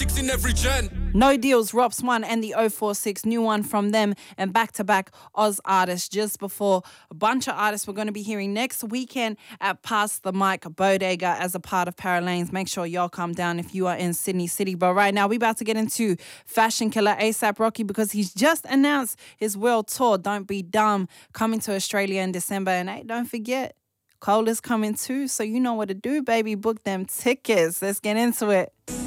046 in every gen. No Deals, Rops 1 and the 046, new one from them, and back-to-back Oz artists just before a bunch of artists we're going to be hearing next weekend at Pass the Mic Bodega as a part of Paralanes. Make sure y'all come down if you are in Sydney City. But right now, we about to get into Fashion Killer ASAP Rocky because he's just announced his world tour, Don't Be Dumb, coming to Australia in December. And hey, don't forget, Cole is coming too, so you know what to do, baby. Book them tickets. Let's get into it.